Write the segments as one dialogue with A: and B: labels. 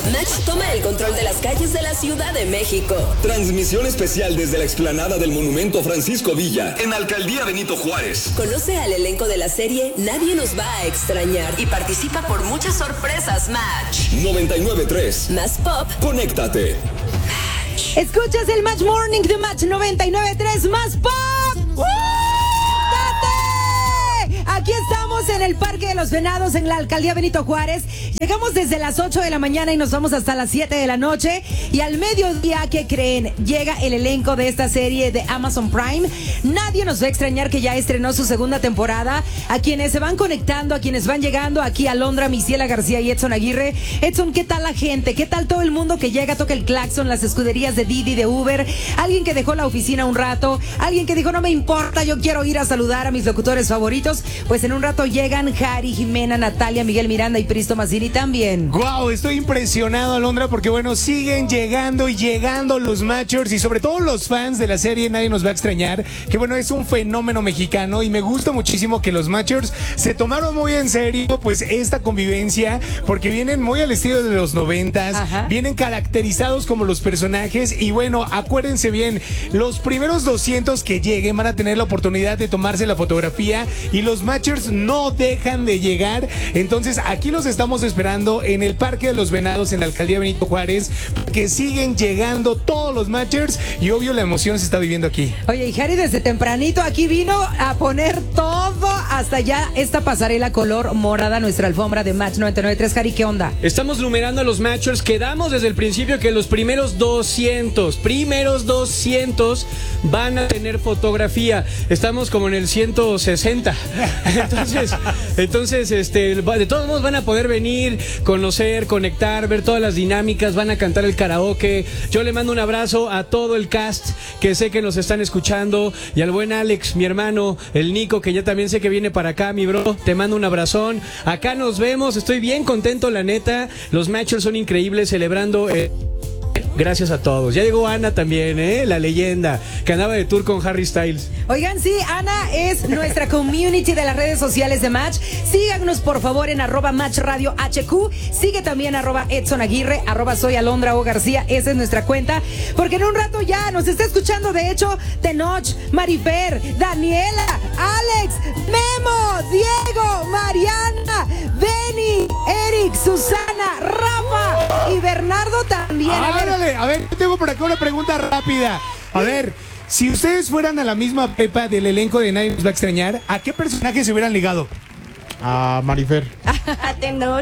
A: Match toma el control de las calles de la Ciudad de México.
B: Transmisión especial desde la explanada del Monumento Francisco Villa, en Alcaldía Benito Juárez.
A: Conoce al elenco de la serie Nadie nos va a extrañar y participa por muchas sorpresas. Match
B: 99.3
A: Más Pop.
B: Conéctate.
C: Escuchas el Match Morning de Match 99.3 Más Pop. Aquí estamos en el Parque de los Venados, en la Alcaldía Benito Juárez. Llegamos desde las 8 de la mañana y nos vamos hasta las 7 de la noche. Y al mediodía, ¿qué creen? Llega el elenco de esta serie de Amazon Prime. Nadie nos va a extrañar que ya estrenó su segunda temporada. A quienes se van conectando, a quienes van llegando, aquí Alondra, Misiela García y Edson Aguirre. Edson, ¿qué tal la gente? ¿Qué tal todo el mundo que llega, toca el claxon, las escuderías de Didi, de Uber? Alguien que dejó la oficina un rato, alguien que dijo, no me importa, yo quiero ir a saludar a mis locutores favoritos. Pues en un rato llegan Jari, Jimena, Natalia, Miguel Miranda y Pristo Mazzini también.
D: Wow, estoy impresionado, Alondra, porque bueno, siguen llegando y llegando los Matchers y sobre todo los fans de la serie Nadie nos va a extrañar, que bueno, es un fenómeno mexicano y me gusta muchísimo que los Matchers se tomaron muy en serio pues esta convivencia, porque vienen muy al estilo de los 90s. Ajá. Vienen caracterizados como los personajes y bueno, acuérdense bien, los primeros 200 que lleguen van a tener la oportunidad de tomarse la fotografía y los Matchers no dejan de llegar. Entonces aquí los estamos esperando en el Parque de los Venados, en la Alcaldía Benito Juárez, que siguen llegando todos los Matchers y obvio la emoción se está viviendo aquí.
C: Oye, y Jari desde tempranito aquí vino a poner todo hasta ya esta pasarela color morada, nuestra alfombra de Match 99.3. Jari, ¿qué onda?
E: Estamos numerando a los Matchers. Quedamos desde el principio que los primeros 200 van a tener fotografía. Estamos como en el 160. Entonces, de todos modos van a poder venir, conocer, conectar, ver todas las dinámicas, van a cantar el karaoke. Yo le mando un abrazo a todo el cast que sé que nos están escuchando y al buen Alex, mi hermano, el Nico, que ya también sé que viene para acá, mi bro. Te mando un abrazón. Acá nos vemos, estoy bien contento, la neta. Los Matchers son increíbles, celebrando. Gracias a todos. Ya llegó Ana también, la leyenda, que andaba de tour con Harry Styles.
C: Oigan, sí, Ana es nuestra community de las redes sociales de Match. Síganos, por favor, en @MatchRadioHQ. Sigue también @Edson Aguirre, @Soy Alondra O García. Esa es nuestra cuenta. Porque en un rato ya nos está escuchando, de hecho, Tenoch, Marifer, Daniela, Alex, Memo, Diego, Mariana, Benny, Eric, Susana, Rafa y Bernardo también.
D: A ver, tengo por acá una pregunta rápida. A ver, si ustedes fueran a la misma prepa del elenco de Nadie nos va a extrañar, ¿a qué personaje se hubieran ligado?
F: A Marifer.
G: A Tenoch.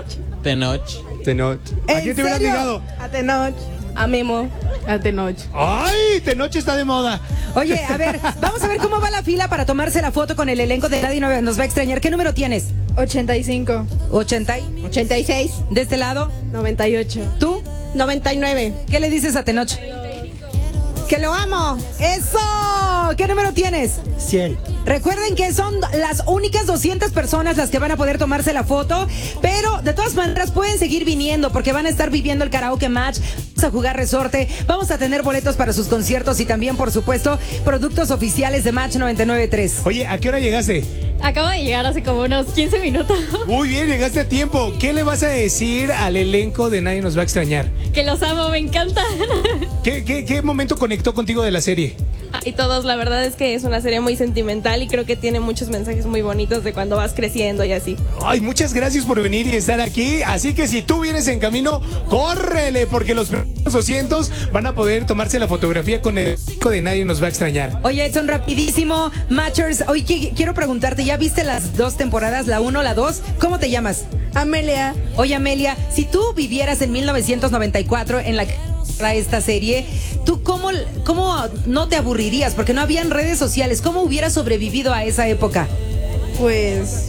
D: ¿A quién te hubieran ligado?
G: A Tenoch. A Memo. A Tenoch.
D: ¡Ay! Tenoch está de moda.
C: Oye, a ver, vamos a ver cómo va la fila para tomarse la foto con el elenco de Nadie nos va a extrañar. ¿Qué número tienes?
G: 85. 86.
C: ¿De este lado?
G: 98.
C: ¿Tú?
G: 99.
C: ¿Qué le dices a Tenoch?
G: ¡Que lo amo!
C: ¡Eso! ¿Qué número tienes?
F: 100.
C: Recuerden que son las únicas 200 personas las que van a poder tomarse la foto, pero de todas maneras pueden seguir viniendo porque van a estar viviendo el karaoke Match, vamos a jugar resorte, vamos a tener boletos para sus conciertos y también, por supuesto, productos oficiales de Match 99.3.
D: Oye, ¿a qué hora llegaste?
H: Acabo de llegar hace como unos 15 minutos.
D: Muy bien, llegaste a tiempo. ¿Qué le vas a decir al elenco de Nadie nos va a extrañar?
H: Que los amo, me encanta.
D: ¿Qué momento conectó contigo de la serie?
H: Y todos, la verdad es que es una serie muy sentimental y creo que tiene muchos mensajes muy bonitos de cuando vas creciendo y así.
D: Ay, muchas gracias por venir y estar aquí. Así que si tú vienes en camino, córrele, porque los primeros 200 van a poder tomarse la fotografía con el elenco de Nadie nos va a extrañar.
C: Oye, Edson, rapidísimo, Matchers, oye, quiero preguntarte, ¿ya viste las dos temporadas, la 1, la 2? ¿Cómo te llamas?
G: Amelia.
C: Oye, Amelia, si tú vivieras en 1994 en la esta serie, ¿tú cómo no te aburrirías? Porque no habían redes sociales. ¿Cómo hubieras sobrevivido a esa época?
G: Pues...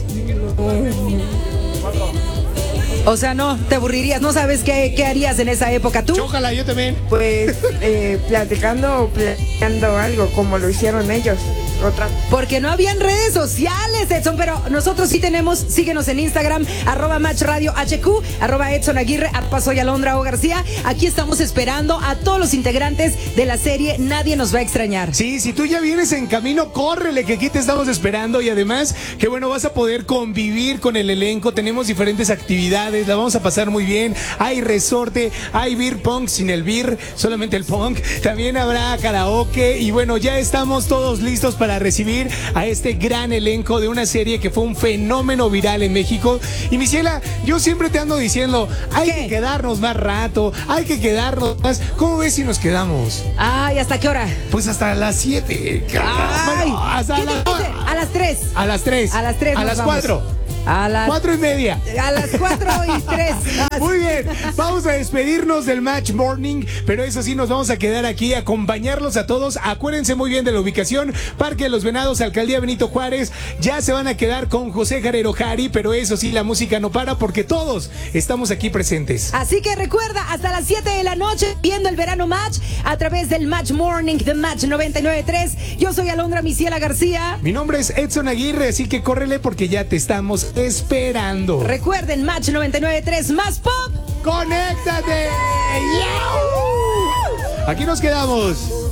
C: O sea, no, te aburrirías, no sabes qué harías en esa época. ¿Tú?
D: Chócala, yo también.
G: Pues platicando algo como lo hicieron ellos.
C: Porque no habían redes sociales, Edson, pero nosotros sí tenemos. Síguenos en Instagram, @MatchRadioHQ, @EdsonAguirre, @Soy Alondra O García. Aquí estamos esperando a todos los integrantes de la serie Nadie Nos Va a Extrañar.
D: Sí, si tú ya vienes en camino, córrele, que aquí te estamos esperando. Y además, que bueno, vas a poder convivir con el elenco. Tenemos diferentes actividades, la vamos a pasar muy bien. Hay resorte, hay beer pong sin el beer, solamente el pong. También habrá karaoke. Y bueno, ya estamos todos listos para recibir a este gran elenco de una serie que fue un fenómeno viral en México. Y Misiela, yo siempre te ando diciendo, hay que quedarnos más rato, hay que quedarnos más. ¿Cómo ves si nos quedamos?
C: Ay, ¿hasta qué hora?
D: Pues hasta las 7.
C: Ay,
D: Bueno, hasta
C: ¿qué te dice? A las 3.
D: A las 3.
C: A las 3
D: A
C: nos
D: las
C: vamos.
D: 4.
C: A las
D: 4:30.
C: A las 4:03.
D: Muy bien, vamos a despedirnos del Match Morning, pero eso sí, nos vamos a quedar aquí a acompañarlos a todos. Acuérdense muy bien de la ubicación: Parque de los Venados, Alcaldía Benito Juárez. Ya se van a quedar con José Jarero Jari, pero eso sí, la música no para porque todos estamos aquí presentes.
C: Así que recuerda, hasta las 7 de la noche, viendo el Verano Match a través del Match Morning de Match 99.3. Yo soy Alondra Misiela García.
D: Mi nombre es Edson Aguirre, así que córrele porque ya te estamos esperando.
C: Recuerden, Match 99.3 más pop.
D: ¡Conéctate! ¡Yau! Aquí nos quedamos.